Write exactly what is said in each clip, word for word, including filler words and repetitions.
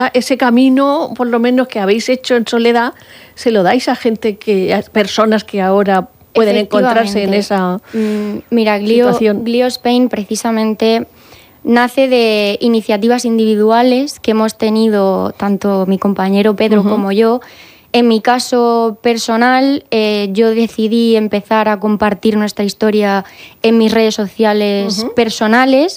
ese camino, por lo menos que habéis hecho en soledad, se lo dais a gente que, a personas que ahora pueden encontrarse en esa mm, mira, Glio, situación. Glio Spain precisamente nace de iniciativas individuales que hemos tenido tanto mi compañero Pedro uh-huh. como yo. En mi caso personal, eh, yo decidí empezar a compartir nuestra historia en mis redes sociales uh-huh. personales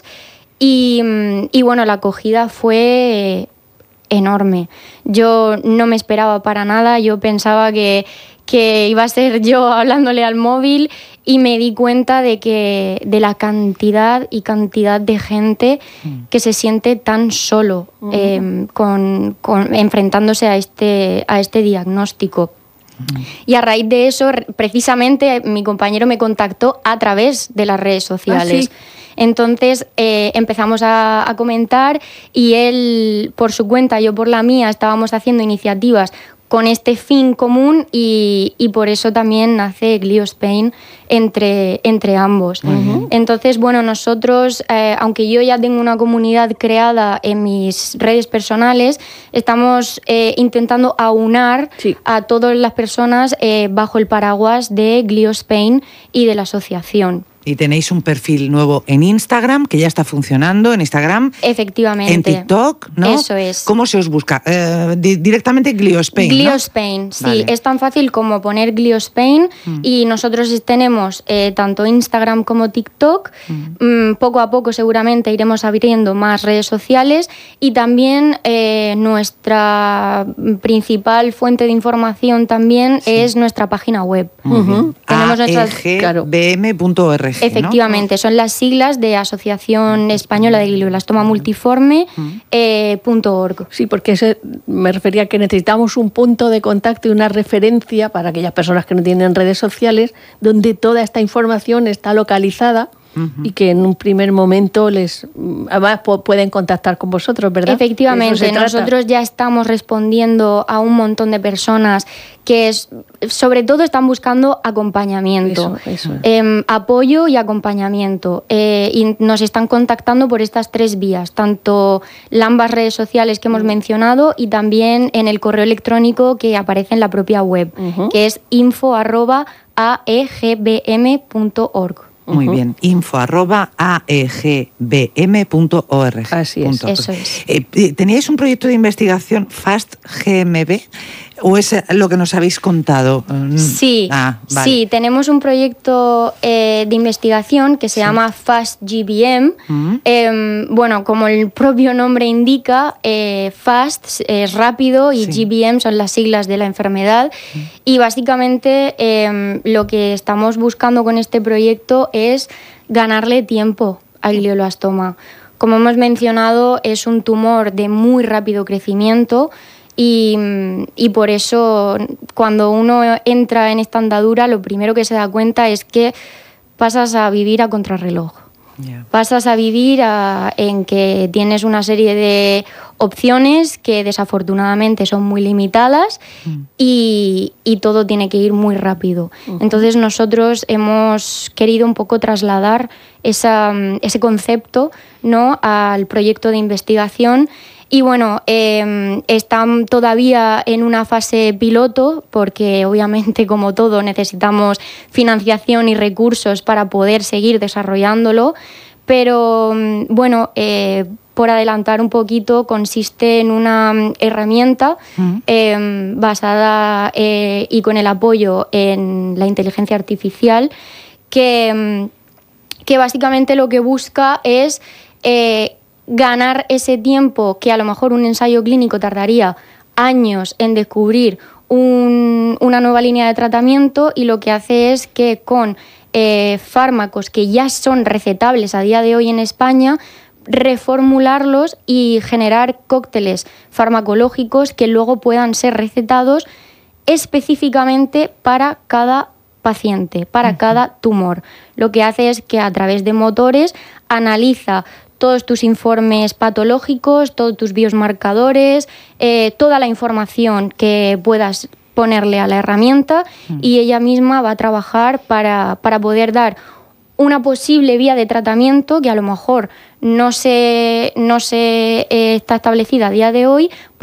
y, y bueno, la acogida fue enorme. Yo no me esperaba para nada, yo pensaba que, que iba a ser yo hablándole al móvil y me di cuenta de que de la cantidad y cantidad de gente mm. que se siente tan solo uh-huh. eh, con, con, enfrentándose a este, a este diagnóstico. Uh-huh. Y a raíz de eso, precisamente, mi compañero me contactó a través de las redes sociales. ¿Ah, sí? Entonces eh, empezamos a, a comentar y él por su cuenta, yo por la mía, estábamos haciendo iniciativas con este fin común y, y por eso también nace Glio Spain entre, entre ambos. Uh-huh. Entonces, bueno, nosotros, eh, aunque yo ya tengo una comunidad creada en mis redes personales, estamos eh, intentando aunar sí. a todas las personas eh, bajo el paraguas de Glio Spain y de la asociación. Y tenéis un perfil nuevo en Instagram, que ya está funcionando en Instagram. Efectivamente. En TikTok, ¿no? Eso es. ¿Cómo se os busca? Eh, di- directamente Glio Spain, Glio ¿no? Spain, sí. Vale. Es tan fácil como poner Glio Spain mm. y nosotros tenemos eh, tanto Instagram como TikTok. Mm. Mm, poco a poco seguramente iremos abriendo más redes sociales y también eh, nuestra principal fuente de información también sí. es nuestra página web. Uh-huh. Tenemos A E G B M punto org. Efectivamente, ¿no? Son las siglas de Asociación Española de Glioblastoma Multiforme eh, .org. Sí, porque ese, me refería a que necesitamos un punto de contacto y una referencia para aquellas personas que no tienen redes sociales, donde toda esta información está localizada. Uh-huh. Y que en un primer momento les además pueden contactar con vosotros, ¿verdad? Efectivamente, nosotros ya estamos respondiendo a un montón de personas que es, sobre todo están buscando acompañamiento, eso, eso. Eh, apoyo y acompañamiento. Eh, y nos están contactando por estas tres vías, tanto en ambas redes sociales que hemos uh-huh. mencionado y también en el correo electrónico que aparece en la propia web, uh-huh. que es info arroba a e g b m punto org. Muy uh-huh. bien, info arroba a e g b m punto org. Así es, punto. Eso es. Eh, ¿Teníais un proyecto de investigación Fast G M B o es lo que nos habéis contado? Sí, ah, vale. sí, tenemos un proyecto eh, de investigación que se sí. llama Fast G B M. Uh-huh. Eh, bueno, como el propio nombre indica, eh, Fast es rápido y sí. G B M son las siglas de la enfermedad. Uh-huh. Y básicamente eh, lo que estamos buscando con este proyecto es ganarle tiempo al glioblastoma. Como hemos mencionado, es un tumor de muy rápido crecimiento y, y por eso cuando uno entra en esta andadura lo primero que se da cuenta es que pasas a vivir a contrarreloj. Yeah. Pasas a vivir a, en que tienes una serie de opciones que desafortunadamente son muy limitadas mm. y, y todo tiene que ir muy rápido. Uh-huh. Entonces nosotros hemos querido un poco trasladar esa, ese concepto, ¿no?, al proyecto de investigación. Y bueno, eh, están todavía en una fase piloto porque obviamente, como todo, necesitamos financiación y recursos para poder seguir desarrollándolo. Pero bueno, eh, por adelantar un poquito, consiste en una herramienta uh-huh. eh, basada eh, y con el apoyo en la inteligencia artificial que, que básicamente lo que busca es Eh, ganar ese tiempo que a lo mejor un ensayo clínico tardaría años en descubrir un, una nueva línea de tratamiento, y lo que hace es que con eh, fármacos que ya son recetables a día de hoy en España, reformularlos y generar cócteles farmacológicos que luego puedan ser recetados específicamente para cada paciente, para uh-huh. cada tumor. Lo que hace es que a través de motores analiza todos tus informes patológicos, todos tus biomarcadores, eh, toda la información que puedas ponerle a la herramienta mm. y ella misma va a trabajar para, para poder dar una posible vía de tratamiento que a lo mejor no se, no se eh, está establecida a día de hoy